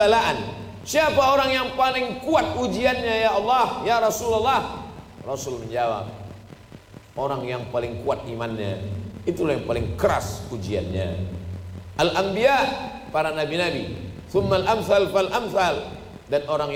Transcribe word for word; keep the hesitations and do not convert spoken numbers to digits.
balaan. Siapa orang yang paling kuat ujiannya ya Allah, ya Rasulullah? Rasul menjawab, orang yang paling kuat imannya, itulah yang paling keras ujiannya. Al-anbiya, para nabi-nabi, tsummal amsal fal amsal, dan orang